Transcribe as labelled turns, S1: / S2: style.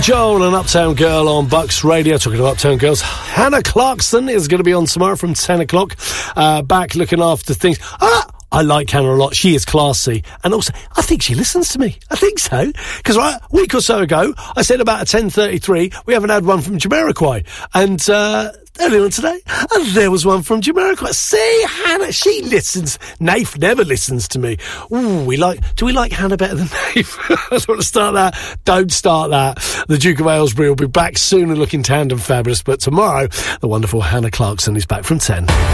S1: Joel and Uptown Girl on Bucks Radio. Talking about Uptown Girls, Hannah Clarkson is going to be on tomorrow from 10 o'clock. Back looking after things. I like Hannah a lot. She is classy. And also, I think she listens to me. I think so. Because a week or so ago, I said about a 10:33, we haven't had one from Jamiroquai. And earlier on today, there was one from Jamiroquai. See, Hannah, she listens. Naif never listens to me. Ooh, do we like Hannah better than Naif? I don't want to start that. Don't start that. The Duke of Aylesbury will be back soon and looking tanned and fabulous. But tomorrow, the wonderful Hannah Clarkson is back from 10.